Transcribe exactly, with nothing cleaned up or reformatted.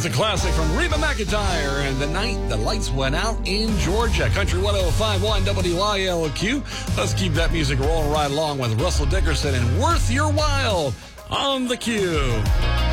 It's a classic from Reba McEntire and The Night the Lights Went Out in Georgia. Country one oh five point one W I L Q. Let's keep that music rolling right along with Russell Dickerson and Worth Your While on the Q.